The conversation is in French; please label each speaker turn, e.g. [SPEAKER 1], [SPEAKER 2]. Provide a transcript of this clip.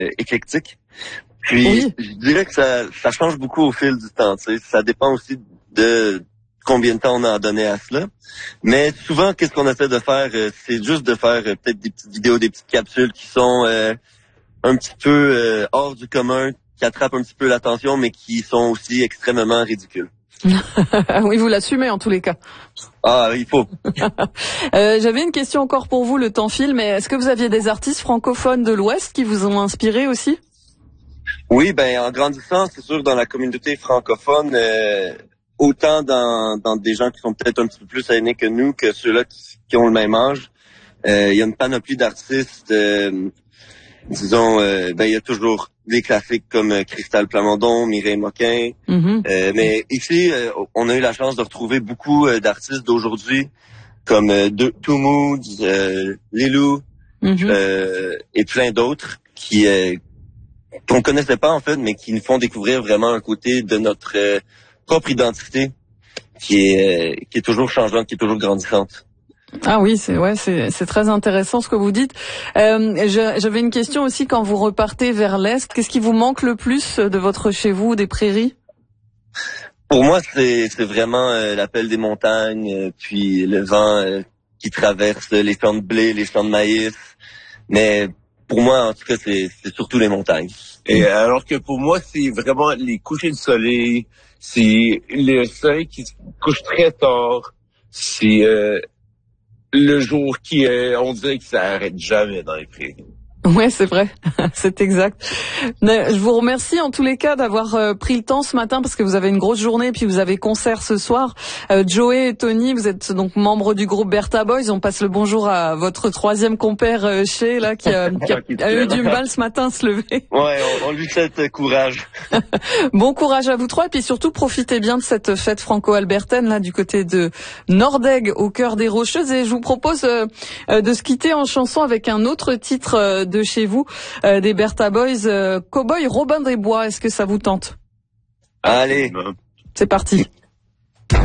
[SPEAKER 1] éclectique. Puis,
[SPEAKER 2] Oui.
[SPEAKER 1] je dirais que ça change beaucoup au fil du temps. Tu sais. Ça dépend aussi de combien de temps on a donné à cela. Mais souvent, qu'est-ce qu'on essaie de faire, c'est juste de faire peut-être des petites vidéos, des petites capsules qui sont un petit peu hors du commun, qui attrapent un petit peu l'attention, mais qui sont aussi extrêmement ridicules.
[SPEAKER 2] Oui, vous l'assumez en tous les cas.
[SPEAKER 1] Ah, il faut.
[SPEAKER 2] J'avais une question encore pour vous, le temps file, mais est-ce que vous aviez des artistes francophones de l'Ouest qui vous ont inspiré aussi?
[SPEAKER 1] Oui, ben en grandissant, c'est sûr, dans la communauté francophone, autant dans des gens qui sont peut-être un petit peu plus aînés que nous, que ceux-là qui ont le même âge. Il y a une panoplie d'artistes, disons, il y a toujours des classiques comme Cristal Plamondon, Mireille Moquin.
[SPEAKER 2] Mm-hmm.
[SPEAKER 1] Mais ici, on a eu la chance de retrouver beaucoup d'artistes d'aujourd'hui, comme Two Moods, Lilou, et plein d'autres qu'on connaissait pas en fait, mais qui nous font découvrir vraiment un côté de notre propre identité qui est toujours changeante, qui est toujours grandissante.
[SPEAKER 2] Ah oui, c'est très intéressant ce que vous dites. J'avais une question aussi, quand vous repartez vers l'Est, qu'est-ce qui vous manque le plus de votre chez vous, des prairies?
[SPEAKER 1] Pour moi, c'est vraiment l'appel des montagnes, puis le vent qui traverse les champs de blé, les champs de maïs. Mais pour moi, en tout cas, c'est surtout les montagnes.
[SPEAKER 3] Et alors que pour moi, c'est vraiment les couchers de soleil, c'est le soleil qui se couche très tard, c'est le jour qui on dirait que ça arrête jamais dans les prairies.
[SPEAKER 2] Ouais, c'est vrai, c'est exact. Je vous remercie en tous les cas d'avoir pris le temps ce matin, parce que vous avez une grosse journée et puis vous avez concert ce soir. Joey et Tony, vous êtes donc membres du groupe Bertha Boys. On passe le bonjour à votre troisième compère Shea, là, qui a eu du mal ce matin à se lever.
[SPEAKER 1] Ouais, on lui souhaite courage.
[SPEAKER 2] Bon courage à vous trois, et puis surtout profitez bien de cette fête franco-albertaine là du côté de Nordegg, au cœur des Rocheuses. Et je vous propose de se quitter en chanson avec un autre titre de chez vous, des Bertha Boys, Cowboy Robin des Bois. Est-ce que ça vous tente?
[SPEAKER 1] Allez.
[SPEAKER 2] C'est parti.